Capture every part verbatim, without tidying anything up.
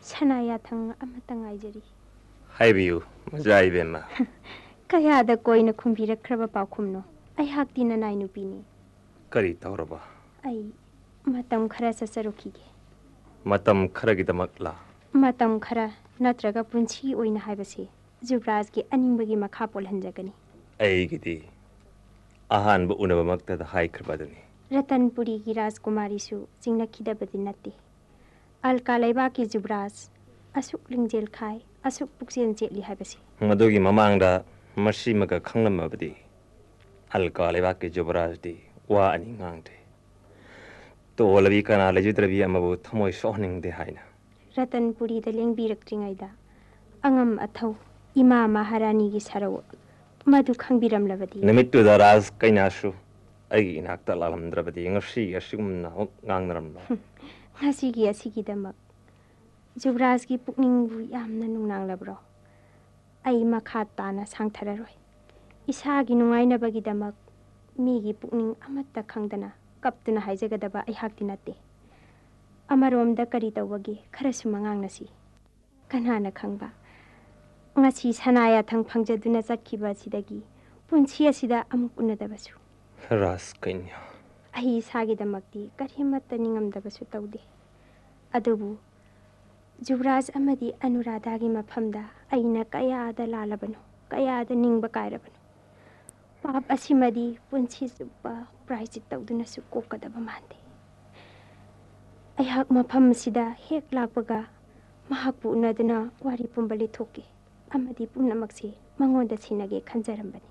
Sanayatang amatang aijari. Haibiyu, majai bema. Kaya da koina kumbira kraba paukumno. Ai hakti na nai nupini. Kari tauraba. Ai matam khara sasarukige. Matam khara gidamakla. Matam khara natraga punchi oina haibase. Jubraj ki animbagi makha polhanjagani. Ai gidi. Ahan bu unaba makta da hai krabadani. Ratanpuri ki Rajkumari su jingnakidabadi natti. Alka laiba ki Jubraj asuk lingjel khai asuk pukjen jetli haibase. Madugi mamangda masi maga khanglamabadi. Alka laiba ki Jubraj di wa ani ngangde. To labi kana lajudrabi amabu thamoi sohning de haina. Ratanpuri da lengbiraktringaida angam athau Ima Maharani gi sarau madu khangbiramlabadi. Nimitu da Raj kainasu ai inakta lalamdrabadi ngasi asigumna ngangnaramno. Ngasi gi asigi damak Jubraj gi pukningbu yamna nungnanglabro. Ai makha tana sangthararoi. Isa gi nungainabagi damak mi gi pukning amatta khangdana kaptuna haijagadaba ai hakti natte. Amaromda kari tawagi kharasu mangangnasi. Kanhana khangba. Ngasi sanaya thang phangjaduna chakhiba sidagi punchi asida amuk unadabasu. Ras kainya. Ai sagi damakti karimatta ningamdabasu tawde. Adubu Jubraj amadi Anuradha gi mafamda aina kaya da lalabano kaya da ningba kairabano. Pap asimadi punchi subba priceit tawduna su kokadaba mande. Ai hak mafam sida hek lakpaga mahakpu unaduna wari pumbali thoke. Amadi pumnamakse mangonda sinage khanjarambani.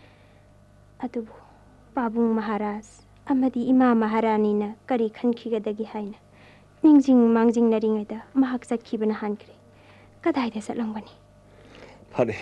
Adubu Pabung Maharaj amadi Ima Maharani na kari khankigadagi haina. Ningjing mangjing naringaida mahak sakhibana hankre. Kadaida satlambani. Phare.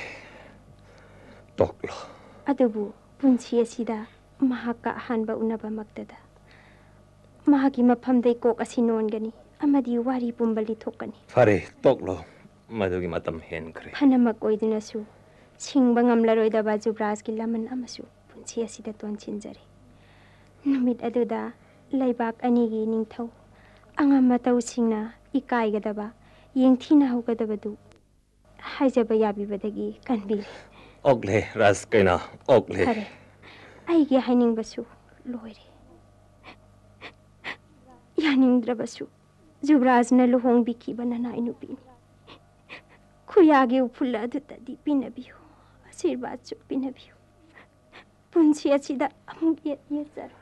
Toklo. Adubu punchi asida mahaka hanba unaba maktada. Mahaki mafamdai kok asinongani amadi wari pumbali thokani. Phare toklo. Madugi matam hen kre. Hanamak oidinasu singba ngamlaroidaba Jubraj ki laman amasu punchi asida tonchinjare. Numit aduda laibak anigi ningthau angam matau singna ikaigadaba yengthina haugadabadu haijaba yabibadagi kanbiri. Ogle Ras kaina ogle. Khare aigi hainingbasu loire. Yaningdrabasu Jubraj na luhongbikhiba nanai nupini. Khuyagi uphula adutadi pinabiyo. Asirbaad su pinabiyo. Punchi asida amuk yet yet zaro.